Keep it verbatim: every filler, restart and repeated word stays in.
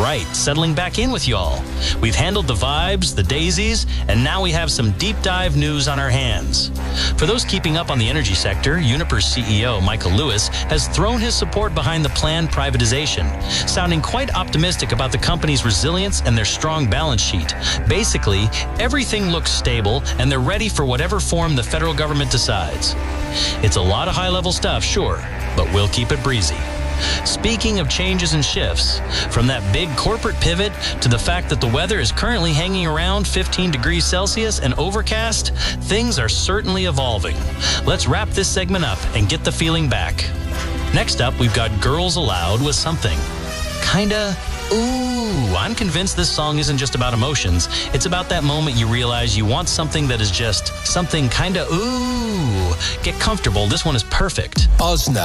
right, settling back in with y'all. We've handled the vibes, the daisies, and now we have some deep dive news on our hands. For those keeping up on the energy sector, Uniper's C E O, Michael Lewis, has thrown his support behind the planned privatization, sounding quite optimistic about the company's resilience and their strong balance sheet. Basically, everything looks stable and they're ready for whatever form the federal government decides. It's a lot of high-level stuff, sure, but we'll keep it breezy. Speaking of changes and shifts, from that big corporate pivot to the fact that the weather is currently hanging around fifteen degrees Celsius and overcast, things are certainly evolving. Let's wrap this segment up and get the feeling back. Next up, we've got Girls Aloud with something kinda ooh. I'm convinced this song isn't just about emotions. It's about that moment you realize you want something that is just something kinda ooh. Get comfortable. This one is perfect. Ozna.